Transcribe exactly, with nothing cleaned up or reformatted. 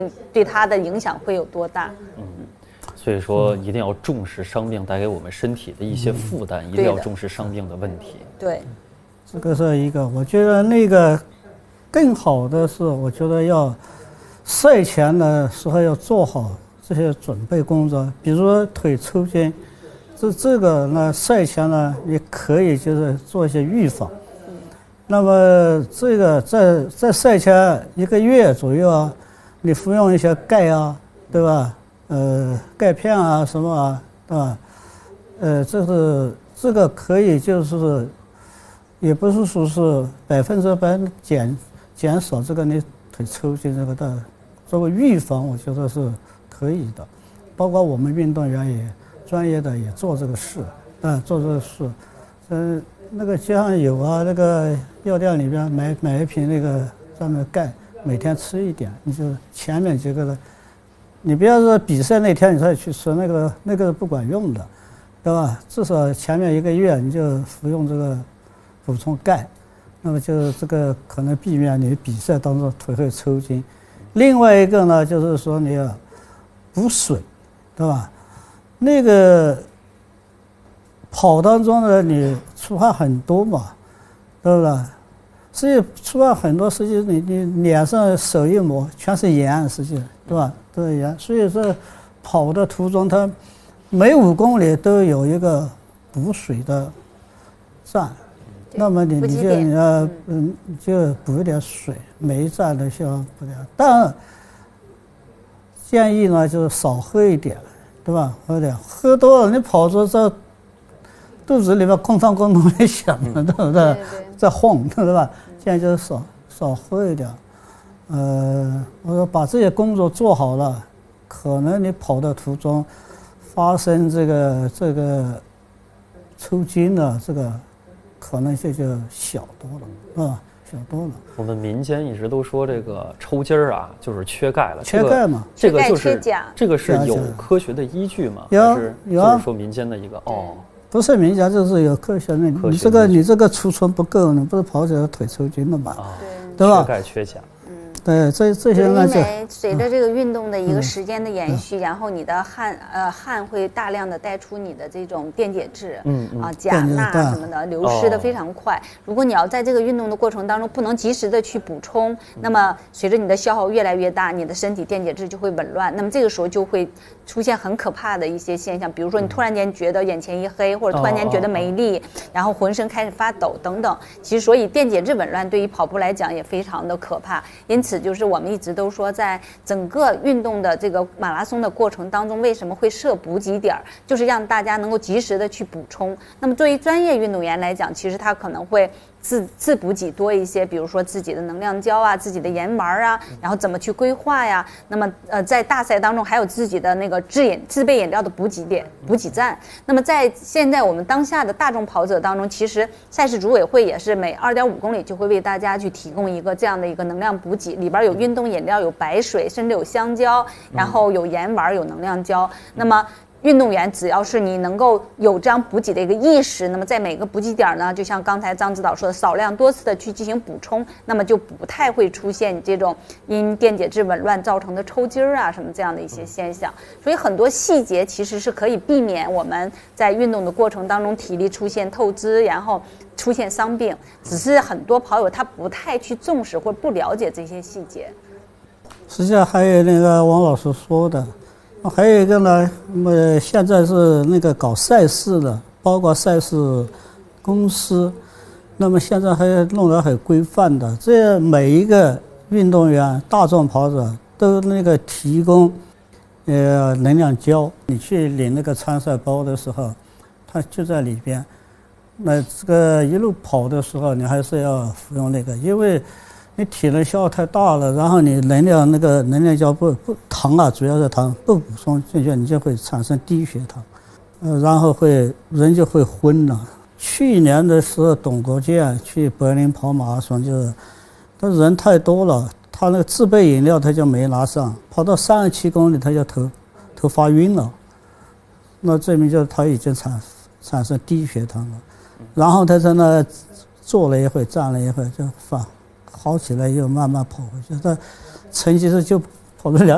对他的影响会有多大？ 嗯，所以说一定要重视伤病带给我们身体的一些负担，嗯、一定要重视伤病的问题。 对， 这个是一个，我觉得那个更好的是，我觉得要赛前的时候要做好这些准备工作，比如说腿抽筋。这这个呢，赛前呢，你可以就是做一些预防。嗯、那么这个在在赛前一个月左右啊，你服用一些钙啊，对吧？呃，钙片啊什么啊，对吧？呃，这是这个可以就是，也不是说是百分之百减减少这个你腿抽筋这个的，作为预防，我觉得是可以的。包括我们运动员也。专业的也做这个事，啊，做这个事，嗯，那个酱油啊，那个药店里边买买一瓶那个专门钙，每天吃一点，你就前面几个的，你不要说比赛那天你再去吃那个那个是不管用的，对吧？至少前面一个月你就服用这个补充钙，那么就这个可能避免你比赛当中腿会抽筋。另外一个呢，就是说你要补水，对吧？那个跑当中呢，你出汗很多嘛，对不对？所以出汗很多，实际你你脸上手一抹全是盐，实际对吧？都是盐。所以说跑的途中，它每五公里都有一个补水的站，那么你你就你要嗯就补一点水，每一站都需要补点。但建议呢，就是少喝一点。对吧？喝点，喝多了，你跑着在肚子里边哐当哐当的响了，对不对？在晃，对吧？现在就是少少喝一点。呃，我说把这些工作做好了，可能你跑的途中发生这个这个抽筋的这个可能性就小多了，啊。小多了。 我们民间一直都说这个抽筋儿啊，就是缺钙了。 缺钙嘛， 这个就是这个是有科学的依据吗？ 有有， 就是说民间的一个哦， 不是民间，就是有科学的。你这个你这个储存不够，你不是跑起来腿抽筋了嘛？啊，对吧？ 缺钙缺钾。 对，这这些呢， 因为随着这个运动的一个时间的延续，然后你的汗呃汗会大量的带出你的这种电解质，嗯啊钾钠什么的流失的非常快。如果你要在这个运动的过程当中不能及时的去补充，那么随着你的消耗越来越大，你的身体电解质就会紊乱，那么这个时候就会出现很可怕的一些现象，比如说你突然间觉得眼前一黑，或者突然间觉得没力，然后浑身开始发抖等等。其实所以电解质紊乱对于跑步来讲也非常的可怕，因此。就是我们一直都说，在整个运动的这个马拉松的过程当中，为什么会设补给点，就是让大家能够及时的去补充。那么对于专业运动员来讲，其实他可能会自自补给多一些，比如说自己的能量胶啊，自己的盐丸啊，然后怎么去规划呀。那么呃，在大赛当中还有自己的那个制饮自备饮料的补给点、补给站。那么在现在我们当下的大众跑者当中，其实赛事组委会也是每 二点五公里就会为大家去提供一个这样的一个能量补给，里边有运动饮料、有白水，甚至有香蕉，然后有盐丸、有能量胶。那么运动员只要是你能够有这样补给的一个意识，那么在每个补给点呢，就像刚才张指导说的，少量多次的去进行补充，那么就不太会出现这种因电解质紊乱造成的抽筋儿啊什么这样的一些现象。所以很多细节其实是可以避免我们在运动的过程当中体力出现透支，然后出现伤病，只是很多跑友他不太去重视或者不了解这些细节。 实际上还有那个王老师说的。还有一个呢，那么现在是那个搞赛事的，包括赛事公司，那么现在还弄得很规范的，这每一个运动员、大众跑者都那个提供呃能量胶，你去领那个参赛包的时候，它就在里边。那这个一路跑的时候，你还是要服用那个，因为你体能消耗太大了，然后你能量那个能量胶不不糖啊，主要是糖不补充进去，你就会产生低血糖，呃，然后会人就会昏了。去年的时候，董国建去柏林跑马拉松，就是他人太多了，他那个自备饮料他就没拿上，跑到三十七公里他就头头发晕了，那证明就是他已经产产生低血糖了。然后他在那坐了一会，站了一会就发。好起来又慢慢跑回去，他成绩是就跑不了。